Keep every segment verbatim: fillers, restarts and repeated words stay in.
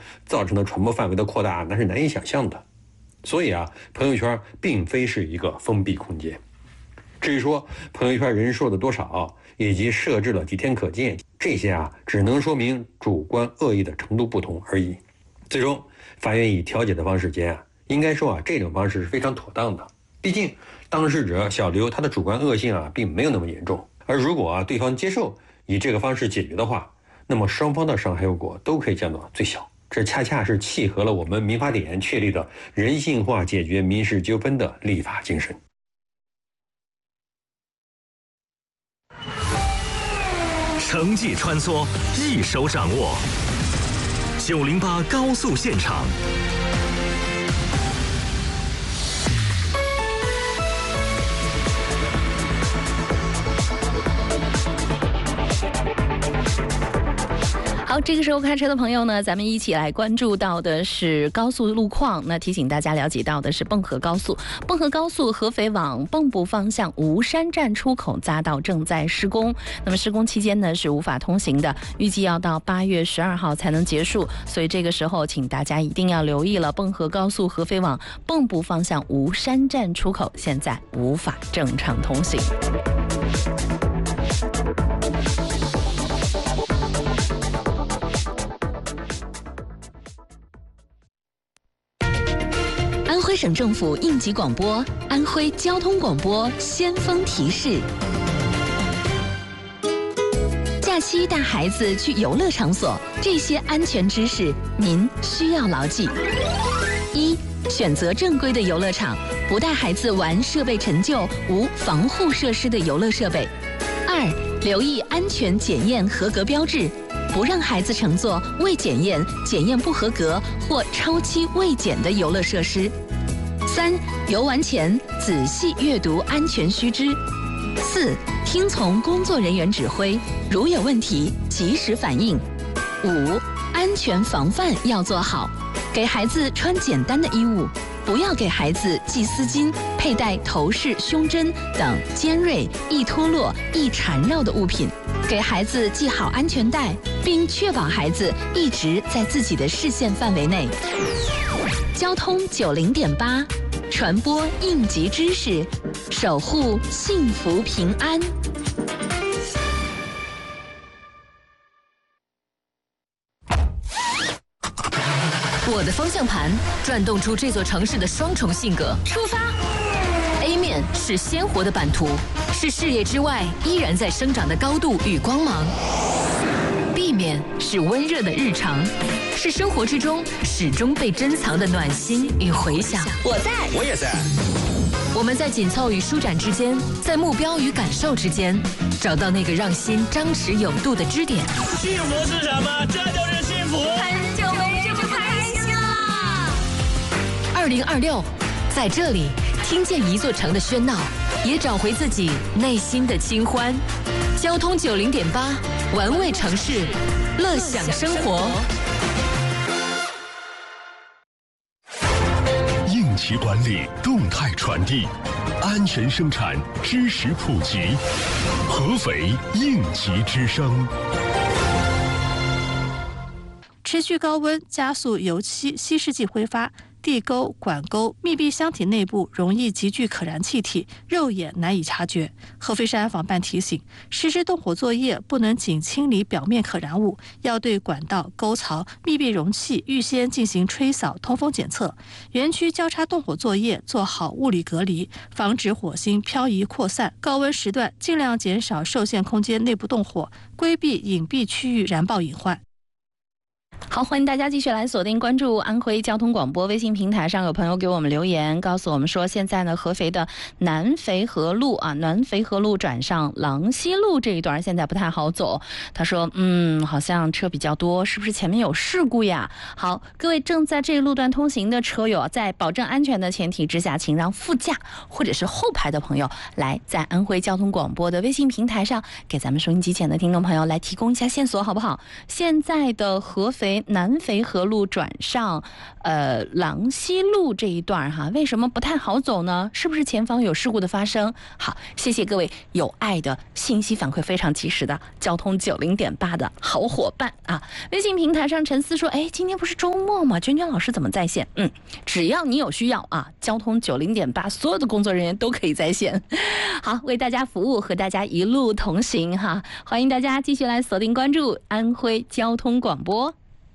造成的传播范围的扩大那是难以想象的。所以啊，朋友圈并非是一个封闭空间。至于说朋友圈人数的多少以及设置了几天可见，这些啊只能说明主观恶意的程度不同而已。最终法院以调解的方式结案，应该说啊这种方式是非常妥当的。毕竟当事者小刘他的主观恶性啊并没有那么严重，而如果啊对方接受以这个方式解决的话，那么双方的伤害后果都可以降到最小。这恰恰是契合了我们民法典确立的人性化解决民事纠纷的立法精神。 城际穿梭，一手掌握。九零八高速现场。 好，这个时候开车的朋友呢，咱们一起来关注到的是高速路况。那提醒大家了解到的是蚌河高速，蚌河高速合肥往蚌埠方向吴山站出口匝道正在施工，那么施工期间呢是无法通行的，预计要到八月十二号才能结束，所以这个时候请大家一定要留意了，蚌河高速合肥往蚌埠方向吴山站出口现在无法正常通行。安徽省政府应急广播，安徽交通广播先锋提示：假期带孩子去游乐场所，这些安全知识您需要牢记。一、选择正规的游乐场，不带孩子玩设备陈旧、无防护设施的游乐设备。二、留意安全检验合格标志，不让孩子乘坐未检验、检验不合格或超期未检的游乐设施。三、游玩前仔细阅读安全须知。四、听从工作人员指挥，如有问题及时反映。五、安全防范要做好，给孩子穿简单的衣物，不要给孩子系丝巾、佩戴头饰、胸针等尖锐、易脱落、易缠绕的物品，给孩子系好安全带，并确保孩子一直在自己的视线范围内。交通九零点八，传播应急知识，守护幸福平安。 我的方向盘转动出这座城市的双重性格。出发 ！A 面是鲜活的版图，是视野之外依然在生长的高度与光芒。B 面是温热的日常，是生活之中始终被珍藏的暖心与回响。 我在， 我也在。 我们在紧凑与舒展之间，在目标与感受之间，找到那个让心张弛有度的支点。 幸福是什么？这就是幸福。 很久没这么开心了。 二零二六，在这里听见一座城的喧闹，也找回自己内心的清欢。交通九零点八，玩味城市，乐享生活。 应急管理，动态传递，安全生产，知识普及。合肥应急之声。 持续高温加速油漆稀释剂挥发，地沟、管沟、密闭箱体内部容易集聚可燃气体，肉眼难以察觉。合肥市安防办提醒，实施动火作业不能仅清理表面可燃物，要对管道、沟槽、密闭容器预先进行吹扫、通风检测。园区交叉动火作业做好物理隔离，防止火星漂移扩散。高温时段尽量减少受限空间内部动火，规避隐蔽区域燃爆隐患。 好，欢迎大家继续来锁定关注安徽交通广播微信平台上，有朋友给我们留言，告诉我们说，现在呢，合肥的南肥河路啊，南肥河路转上郎西路这一段现在不太好走。他说，嗯，好像车比较多，是不是前面有事故呀？好，各位正在这一路段通行的车友，在保证安全的前提之下，请让副驾或者是后排的朋友来在安徽交通广播的微信平台上，给咱们收音机前的听众朋友来提供一下线索，好不好？现在的合肥为南肥河路转上呃郎西路这一段哈，为什么不太好走呢？是不是前方有事故的发生？好，谢谢各位有爱的信息反馈，非常及时的交通九零点八的好伙伴啊！微信平台上陈思说，哎，今天不是周末吗？娟娟老师怎么在线？嗯，只要你有需要啊，交通九零点八所有的工作人员都可以在线。好，为大家服务，和大家一路同行哈！欢迎大家继续来锁定关注安徽交通广播。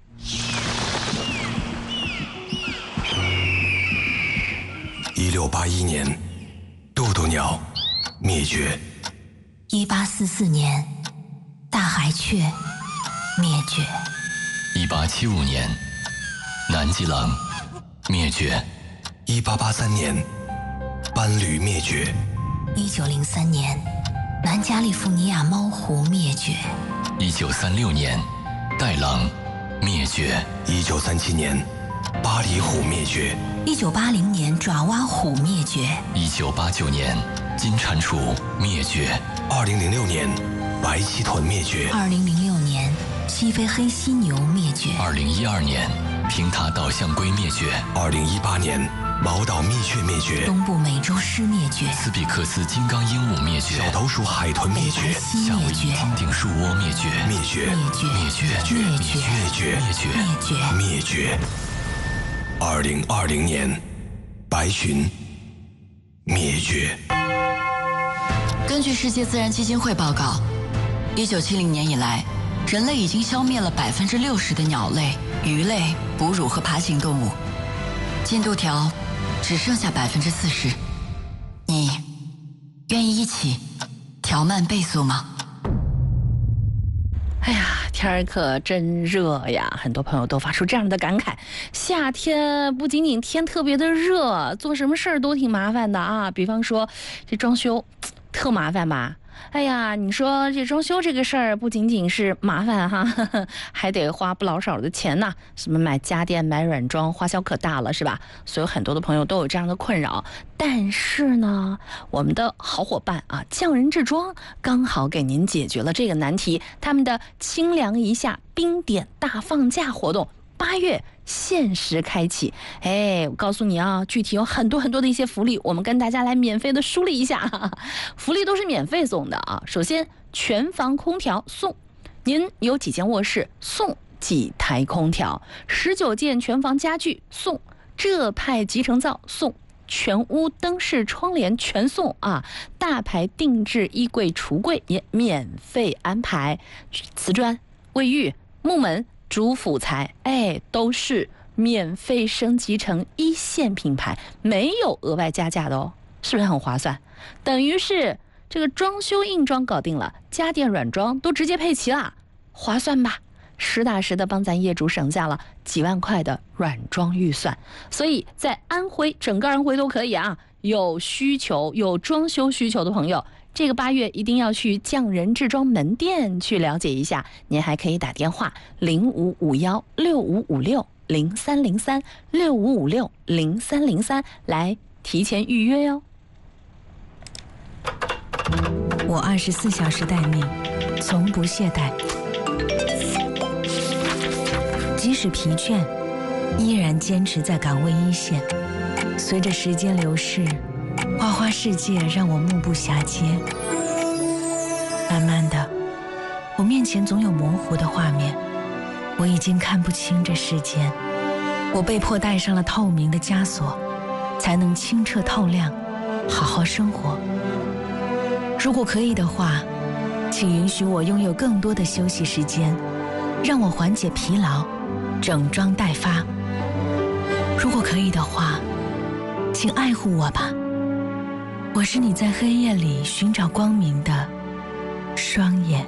一六八一年，渡渡鸟灭绝。 一八四四年，大海雀灭绝。 一八七五年，南极狼灭绝。 一八八三年，斑驴灭绝。 一九零三年，南加利福尼亚猫狐灭绝。 一九三六年，袋狼灭绝。 一九三七年，巴黎虎灭绝。 一九八零年，爪哇虎灭绝。 一九八九年，金蟾蜍灭绝。 二零零六年，白鳍豚灭绝。 二零零六年，西非黑犀牛灭绝。 二零一二年，平塔岛象龟灭绝。 二零一八年，毛岛蜜雀灭绝。 东部美洲狮灭绝。 斯比克斯金刚鹦鹉灭绝。 小头鼠海豚灭绝。 夏威夷金顶树窝灭绝。 灭绝。 灭绝。 灭绝。 灭绝。灭绝。 灭绝。 灭绝。 灭绝。二零二零年，白鲟灭绝。 根据世界自然基金会报告，一九七零年以来，人类已经消灭了百分之六十的鸟类、鱼类、哺乳和爬行动物，进度条只剩下百分之四十。你愿意一起调慢倍速吗？ 哎呀，天儿可真热呀！很多朋友都发出这样的感慨：夏天不仅仅天特别的热，做什么事儿都挺麻烦的啊。比方说，这装修特麻烦吧？哎呀，你说这装修这个事儿不仅仅是麻烦哈，呵呵还得花不老少的钱呢。什么买家电、买软装，花销可大了，是吧？所以很多的朋友都有这样的困扰。但是呢，我们的好伙伴啊，匠人制装刚好给您解决了这个难题。他们的清凉一下冰点大放假活动，八月限时开启。哎，我告诉你啊，具体有很多很多的一些福利，我们跟大家来免费的梳理一下哈哈，福利都是免费送的啊。首先，全房空调送，您有几间卧室送几台空调，十九件全房家具送，浙派集成灶送，全屋灯饰窗帘全送啊，大牌定制衣柜橱柜也免费安排，瓷砖、卫浴、木门、主辅材，哎，都是免费升级成一线品牌，没有额外加价的哦，是不是很划算？等于是这个装修硬装搞定了，家电软装都直接配齐了，划算吧？实打实的帮咱业主省下了几万块的软装预算。所以在安徽，整个安徽都可以啊，有需求有装修需求的朋友，这个八月一定要去匠人制装门店去了解一下。您还可以打电话零五五幺六五五六零三零三六五五六零三零三来提前预约哟。 我二十四小时待命，从不懈怠，即使疲倦，依然坚持在岗位一线。随着时间流逝，花花世界让我目不暇接。慢慢的，我面前总有模糊的画面，我已经看不清这世间。我被迫戴上了透明的枷锁，才能清澈透亮，好好生活。如果可以的话，请允许我拥有更多的休息时间，让我缓解疲劳，整装待发。如果可以的话，请爱护我吧。我是你在黑夜里寻找光明的双眼。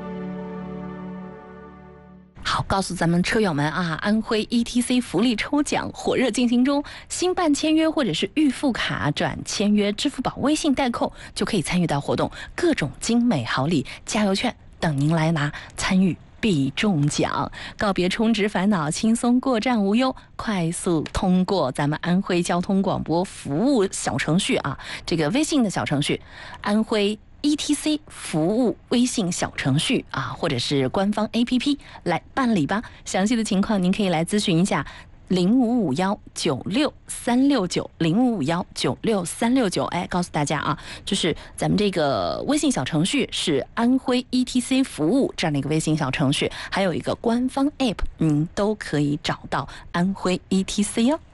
好，告诉咱们车友们啊，安徽 E T C 福利抽奖火热进行中，新办签约或者是预付卡转签约支付宝微信代扣就可以参与到活动，各种精美好礼、加油券等您来拿，参与必中奖。告别充值烦恼，轻松过站无忧，快速通过咱们安徽交通广播服务小程序啊，这个微信的小程序安徽 E T C 服务微信小程序啊，或者是官方 A P P 来办理吧。详细的情况您可以来咨询一下零五五幺九六三六九零五五幺九六三六九。哎，告诉大家啊，就是咱们这个微信小程序是安徽 E T C 服务这样的一个微信小程序，还有一个官方 App， 您都可以找到安徽 E T C 哦。